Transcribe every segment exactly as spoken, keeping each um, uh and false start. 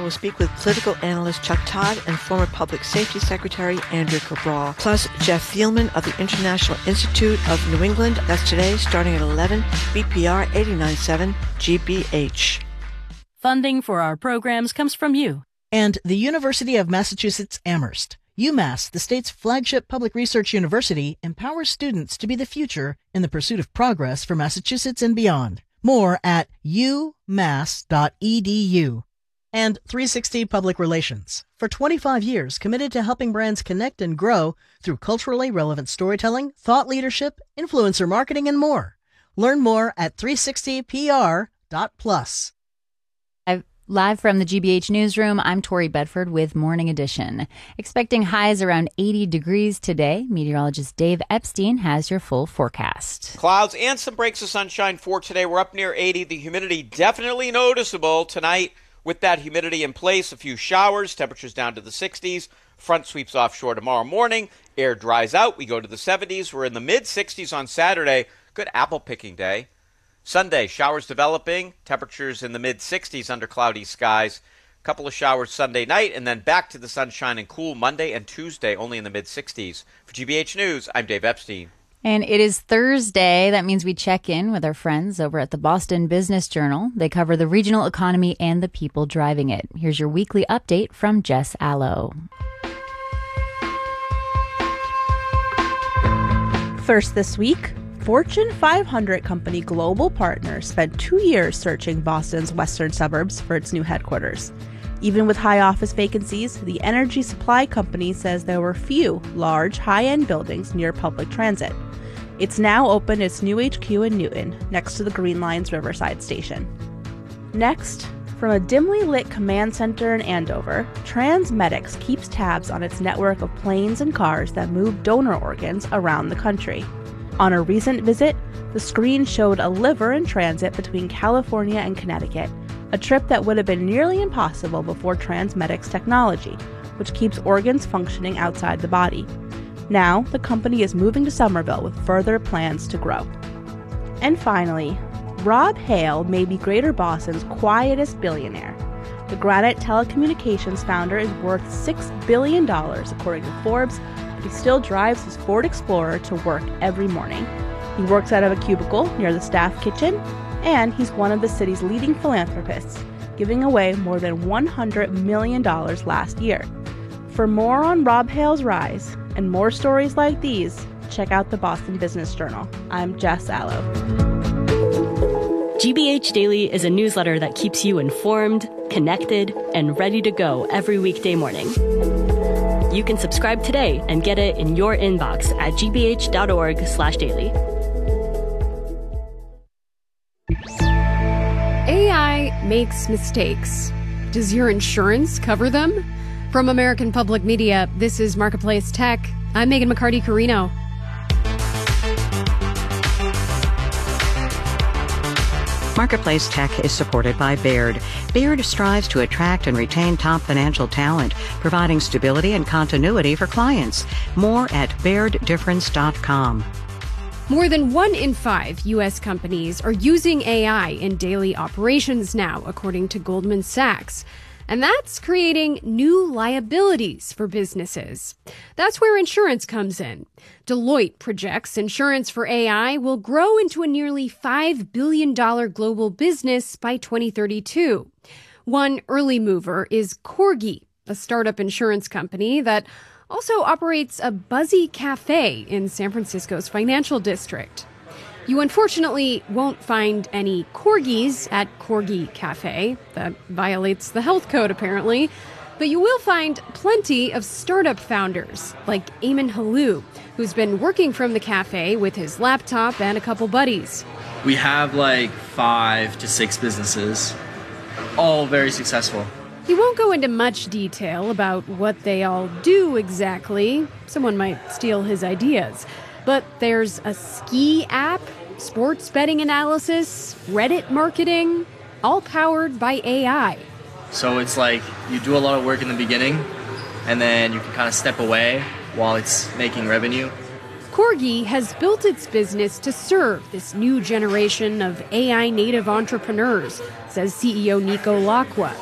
will speak with political analyst Chuck Todd and former Public Safety Secretary Andrew Cabral, plus Jeff Thielman of the International Institute of New England. That's today, starting at eleven, B P R eighty-nine point seven G B H. Funding for our programs comes from you. And the University of Massachusetts Amherst. UMass, the state's flagship public research university, empowers students to be the future in the pursuit of progress for Massachusetts and beyond. More at u mass dot e d u. And three sixty Public Relations. For twenty-five years, committed to helping brands connect and grow through culturally relevant storytelling, thought leadership, influencer marketing, and more. Learn more at three sixty p r dot plus. Live from the G B H newsroom, I'm Tori Bedford with Morning Edition. Expecting highs around eighty degrees today. Meteorologist Dave Epstein has your full forecast. Clouds and some breaks of sunshine for today. We're up near eighty. The humidity definitely noticeable tonight with that humidity in place. A few showers, temperatures down to the sixties. Front sweeps offshore tomorrow morning. Air dries out. We go to the seventies. We're in the mid-sixties on Saturday. Good apple picking day. Sunday, showers developing, temperatures in the mid-sixties under cloudy skies. A couple of showers Sunday night, and then back to the sunshine and cool Monday and Tuesday, only in the mid-sixties. For G B H News, I'm Dave Epstein. And it is Thursday. That means we check in with our friends over at the Boston Business Journal. They cover the regional economy and the people driving it. Here's your weekly update from Jess Allo. First this week, Fortune five hundred company Global Partners spent two years searching Boston's western suburbs for its new headquarters. Even with high office vacancies, the energy supply company says there were few large, high-end buildings near public transit. It's now opened its new H Q in Newton, next to the Green Line's Riverside Station. Next, from a dimly lit command center in Andover, TransMedics keeps tabs on its network of planes and cars that move donor organs around the country. On a recent visit, the screen showed a liver in transit between California and Connecticut, a trip that would have been nearly impossible before TransMedics technology, which keeps organs functioning outside the body. Now, the company is moving to Somerville with further plans to grow. And finally, Rob Hale may be Greater Boston's quietest billionaire. The Granite Telecommunications founder is worth six billion dollars, according to Forbes. He still drives his Ford Explorer to work every morning. He works out of a cubicle near the staff kitchen, and he's one of the city's leading philanthropists, giving away more than one hundred million dollars last year. For more on Rob Hale's rise and more stories like these, check out the Boston Business Journal. I'm Jess Allo. G B H Daily is a newsletter that keeps you informed, connected, and ready to go every weekday morning. You can subscribe today and get it in your inbox at g b h dot org slash daily. A I makes mistakes. Does your insurance cover them? From American Public Media, this is Marketplace Tech. I'm Megan McCarty-Carino. Marketplace Tech is supported by Baird. Baird strives to attract and retain top financial talent, providing stability and continuity for clients. More at baird difference dot com. More than one in five U S companies are using A I in daily operations now, according to Goldman Sachs. And that's creating new liabilities for businesses. That's where insurance comes in. Deloitte projects insurance for A I will grow into a nearly five billion dollars global business by twenty thirty-two. One early mover is Corgi, a startup insurance company that also operates a buzzy cafe in San Francisco's financial district. You unfortunately won't find any corgis at Corgi Cafe. That violates the health code, apparently. But you will find plenty of startup founders, like Eamon Halou, who's been working from the cafe with his laptop and a couple buddies. We have like five to six businesses, all very successful. He won't go into much detail about what they all do exactly. Someone might steal his ideas. But there's a ski app, sports betting analysis, Reddit marketing, all powered by A I. So it's like you do a lot of work in the beginning, and then you can kind of step away while it's making revenue. Corgi has built its business to serve this new generation of A I native entrepreneurs, says C E O Nico Lacqua.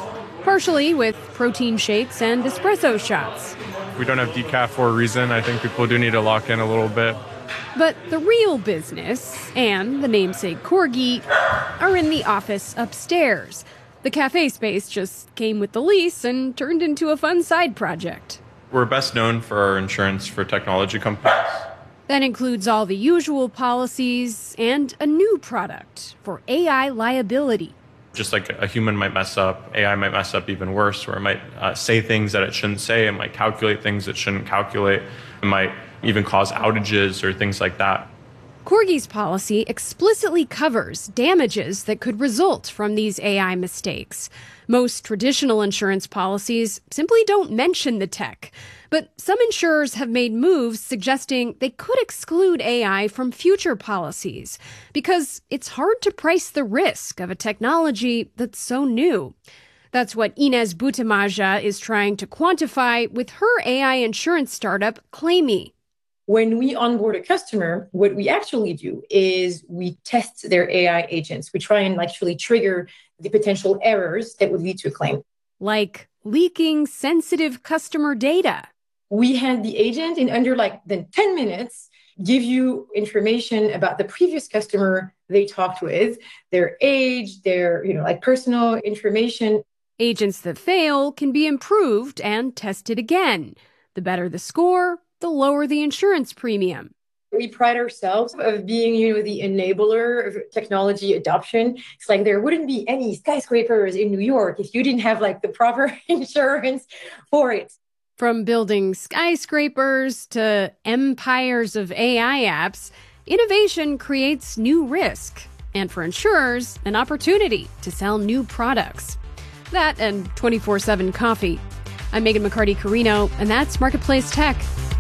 partially with protein shakes and espresso shots. We don't have decaf for a reason. I think people do need to lock in a little bit. But the real business, and the namesake Corgi, are in the office upstairs. The cafe space just came with the lease and turned into a fun side project. We're best known for our insurance for technology companies. That includes all the usual policies and a new product for A I liability. Just like a human might mess up, A I might mess up even worse, where it might uh, say things that it shouldn't say, it might calculate things it shouldn't calculate, it might even cause outages or things like that. Corgi's policy explicitly covers damages that could result from these A I mistakes. Most traditional insurance policies simply don't mention the tech, but some insurers have made moves suggesting they could exclude A I from future policies because it's hard to price the risk of a technology that's so new. That's what Inez Butemaja is trying to quantify with her A I insurance startup, Claimy. When we onboard a customer, what we actually do is we test their A I agents. We try and actually trigger the potential errors that would lead to a claim. Like leaking sensitive customer data. We had the agent in under like then ten minutes give you information about the previous customer they talked with, their age, their, you know, like personal information. Agents that fail can be improved and tested again. The better the score, the lower the insurance premium. We pride ourselves of being, you know, the enabler of technology adoption. It's like there wouldn't be any skyscrapers in New York if you didn't have like the proper insurance for it. From building skyscrapers to empires of A I apps, innovation creates new risk. And for insurers, an opportunity to sell new products. That and twenty-four seven coffee. I'm Megan McCarty-Carino, and that's Marketplace Tech.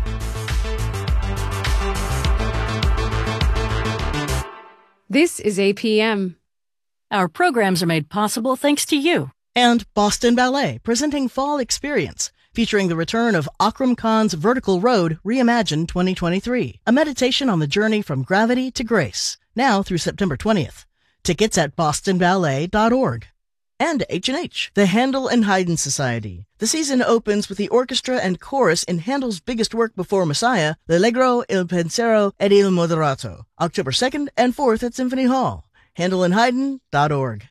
This is A P M. Our programs are made possible thanks to you. And Boston Ballet, presenting Fall Experience, featuring the return of Akram Khan's Vertical Road Reimagined twenty twenty-three, a meditation on the journey from gravity to grace, now through September twentieth. Tickets at boston ballet dot org. And H and H, the Handel and Haydn Society. The season opens with the orchestra and chorus in Handel's biggest work before Messiah, L'Allegro, Il Pensiero, ed Il Moderato, October second and fourth at Symphony Hall. handel and haydn dot org.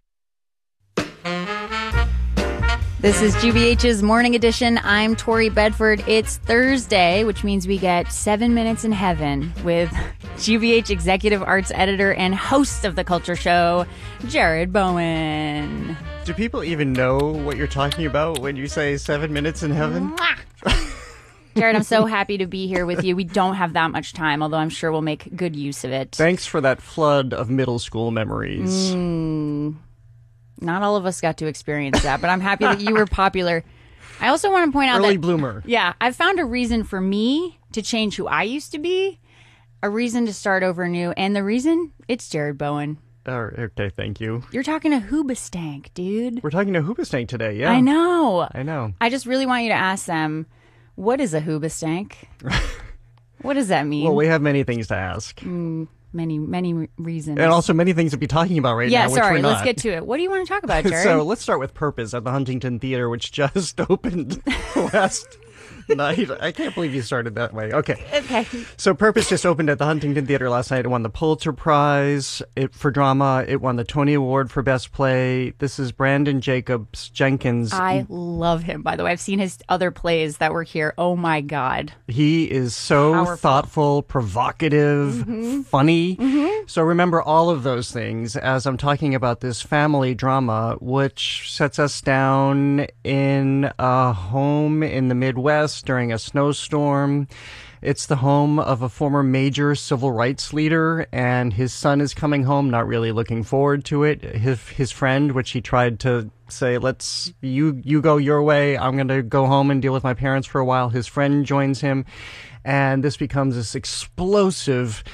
This is G B H's Morning Edition. I'm Tori Bedford. It's Thursday, which means we get seven minutes in heaven with G B H Executive Arts Editor and host of The Culture Show, Jared Bowen. Do people even know what you're talking about when you say seven minutes in heaven? Jared, I'm so happy to be here with you. We don't have that much time, although I'm sure we'll make good use of it. Thanks for that flood of middle school memories. Mm, not all of us got to experience that, but I'm happy that you were popular. I also want to point out Early that, bloomer. Yeah, I've found a reason for me to change who I used to be, a reason to start over new, and the reason, it's Jared Bowen. Oh, okay, thank you. You're talking to Hoobastank, dude. We're talking to Hoobastank today, yeah. I know. I know. I just really want you to ask them, what is a Hoobastank? What does that mean? Well, we have many things to ask. Mm, many, many reasons. And also many things to be talking about right yeah, now, which sorry, we're not. let's get to it. What do you want to talk about, Jared? So let's start with Purpose at the Huntington Theater, which just opened last night. I can't believe you started that way. Okay. Okay. So Purpose just opened at the Huntington Theater last night. It won the Pulitzer Prize it, for drama. It won the Tony Award for Best Play. This is Brandon Jacobs Jenkins. I love him, by the way. I've seen his other plays that were here. Oh, my God. He is so Powerful. thoughtful, provocative, Mm-hmm. funny. Mm-hmm. So remember all of those things as I'm talking about this family drama, which sets us down in a home in the Midwest during a snowstorm. It's the home of a former major civil rights leader, and his son is coming home, not really looking forward to it. His his friend, which he tried to say, let's, you, you go your way, I'm going to go home and deal with my parents for a while. His friend joins him, and this becomes this explosive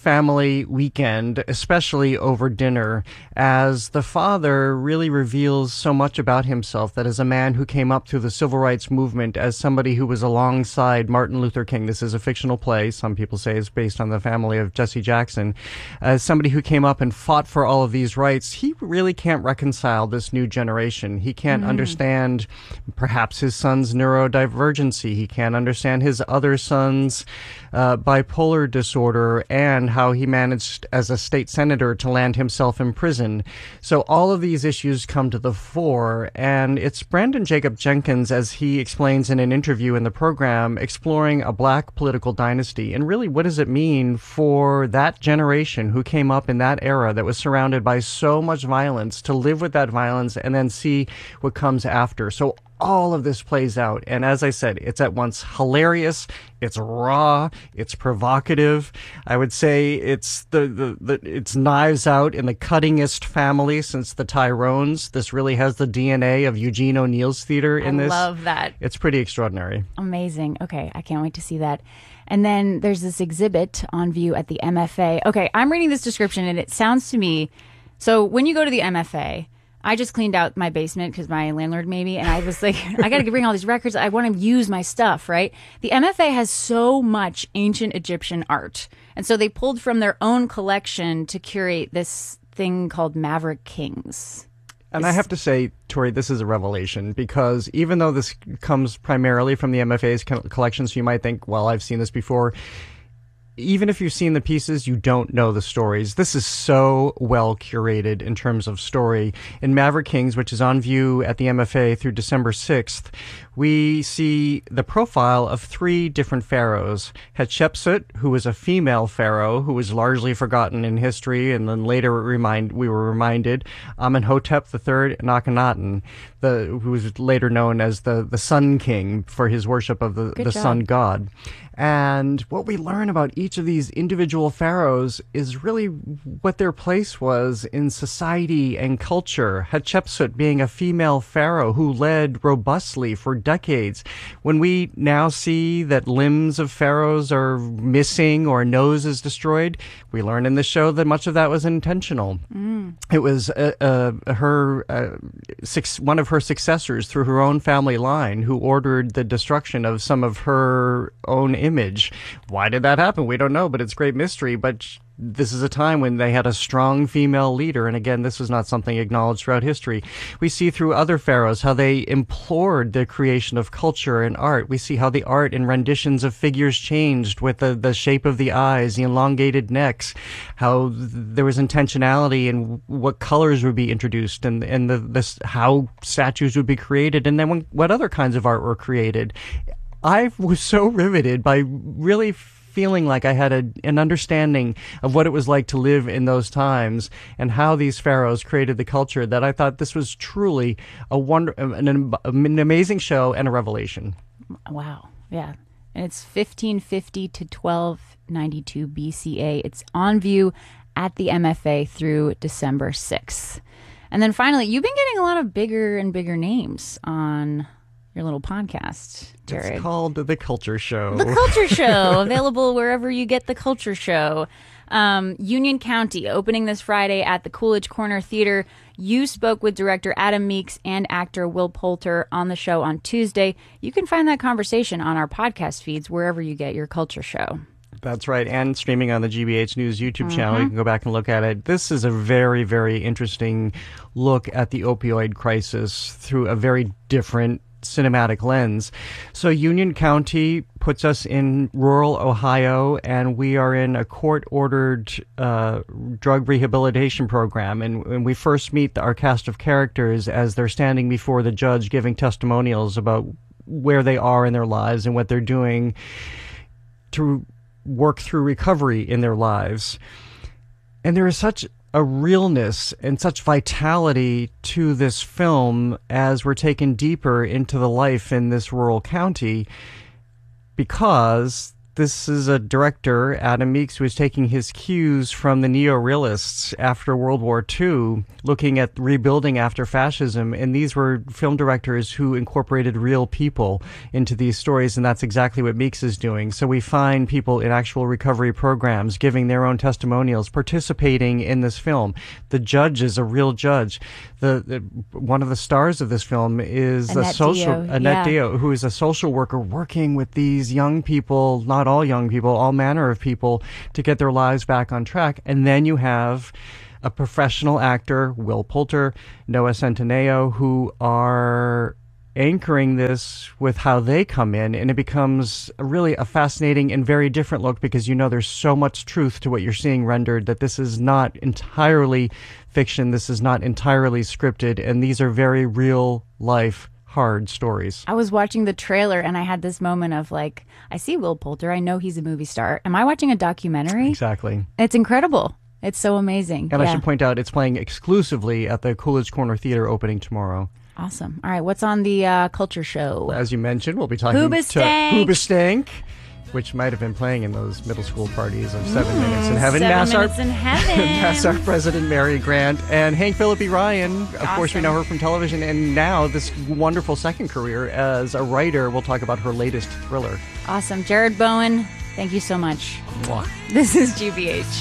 family weekend, especially over dinner, as the father really reveals so much about himself, that as a man who came up through the civil rights movement, as somebody who was alongside Martin Luther King. This is a fictional play. Some people say it's based on the family of Jesse Jackson. As somebody who came up and fought for all of these rights, he really can't reconcile this new generation. He can't mm. understand perhaps his son's neurodivergency. He can't understand his other son's uh, bipolar disorder, and how he managed as a state senator to land himself in prison. So all of these issues come to the fore, and it's Brandon Jacob Jenkins, as he explains in an interview in the program, exploring a black political dynasty. And really, what does it mean for that generation who came up in that era that was surrounded by so much violence to live with that violence and then see what comes after? So all of this plays out. And as I said, it's at once hilarious, it's raw, it's provocative. I would say it's the, the, the it's Knives Out in the cuttingest family since the Tyrones. This really has the D N A of Eugene O'Neill's theater in I this. I love that. It's pretty extraordinary. Amazing. Okay, I can't wait to see that. And then there's this exhibit on view at the M F A. Okay, I'm reading this description and it sounds to me, so when you go to the M F A, I just cleaned out my basement because my landlord made me, and I was like, I got to bring all these records. I want to use my stuff, right? The M F A has so much ancient Egyptian art. And so they pulled from their own collection to curate this thing called Maverick Kings. And I have to say, Tori, this is a revelation, because even though this comes primarily from the M F A's collection, so you might think, well, I've seen this before. Even if you've seen the pieces, you don't know the stories. This is so well curated in terms of story. In Maverick Kings, which is on view at the M F A through December sixth, we see the profile of three different pharaohs. Hatshepsut, who was a female pharaoh who was largely forgotten in history, and then later remind, we were reminded. Amenhotep the third, and Akhenaten, the, who was later known as the, the Sun King for his worship of the, the sun god. And what we learn about each of these individual pharaohs is really what their place was in society and culture. Hatshepsut being a female pharaoh who led robustly for decades. When we now see that limbs of pharaohs are missing or a nose is destroyed, we learn in the show that much of that was intentional. Mm. It was uh, uh, her uh, six, one of her successors through her own family line who ordered the destruction of some of her own image. Why did that happen? We don't know, but it's great mystery. But this is a time when they had a strong female leader. And again, this was not something acknowledged throughout history. We see through other pharaohs how they implored the creation of culture and art. We see how the art and renditions of figures changed with the, the shape of the eyes, the elongated necks, how there was intentionality in what colors would be introduced, and, and the, this, how statues would be created, and then when, what other kinds of art were created. I was so riveted by really feeling like I had a, an understanding of what it was like to live in those times and how these pharaohs created the culture, that I thought this was truly a wonder, an, an amazing show and a revelation. Wow. Yeah. And it's fifteen fifty to twelve ninety-two B C A. It's on view at the M F A through December sixth. And then finally, you've been getting a lot of bigger and bigger names on your little podcast, Jared. It's called The Culture Show. The Culture Show, available wherever you get The Culture Show. Um, Union County, opening this Friday at the Coolidge Corner Theater. You spoke with director Adam Meeks and actor Will Poulter on the show on Tuesday. You can find that conversation on our podcast feeds wherever you get your Culture Show. That's right, and streaming on the G B H News YouTube Mm-hmm. channel. You can go back and look at it. This is a very, very interesting look at the opioid crisis through a very different cinematic lens. So Union County puts us in rural Ohio, and we are in a court-ordered uh, drug rehabilitation program. And, and we first meet our cast of characters as they're standing before the judge giving testimonials about where they are in their lives and what they're doing to work through recovery in their lives. And there is such a realness and such vitality to this film as we're taken deeper into the life in this rural county, because this is a director, Adam Meeks, who is taking his cues from the neo-realists after World War Two, looking at rebuilding after fascism. And these were film directors who incorporated real people into these stories, and that's exactly what Meeks is doing. So we find people in actual recovery programs giving their own testimonials, participating in this film. The judge is a real judge. The, the one of the stars of this film is Annette a social Dio, Annette yeah. Dio, who is a social worker working with these young people, not all young people, all manner of people, to get their lives back on track. And then you have a professional actor, Will Poulter, Noah Centineo, who are anchoring this with how they come in, and it becomes really a fascinating and very different look, because you know there's so much truth to what you're seeing rendered, that this is not entirely fiction, this is not entirely scripted, and these are very real life hard stories. I was watching the trailer and I had this moment of like, I see Will Poulter, I know he's a movie star. Am I watching a documentary? Exactly. It's incredible. It's so amazing. And yeah. I should point out, it's playing exclusively at the Coolidge Corner Theater opening tomorrow. Awesome. All right, what's on the uh, culture show? As you mentioned, we'll be talking Hoobastank. to Hoobastank, which might have been playing in those middle school parties of Seven Mm, Minutes in Heaven. Seven Nassar, Minutes in Heaven. Nassar President Mary Grant and Hank Phillippe Ryan. Of Awesome. course, we know her from television, and now this wonderful second career as a writer. We'll talk about her latest thriller. Awesome. Jared Bowen, thank you so much. Mwah. This is G B H.